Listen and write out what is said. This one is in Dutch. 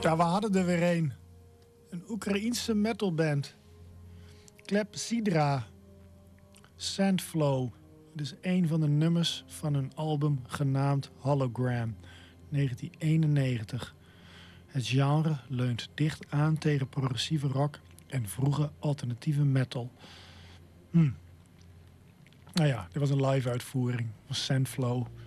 Ja, we hadden er weer een. Een Oekraïense metalband. Klepsydra. Sandflow. Dit is een van de nummers van hun album genaamd Hologram. 1991. Het genre leunt dicht aan tegen progressieve rock en vroege alternatieve metal. Nou ja, dit was een live uitvoering van Sandflow.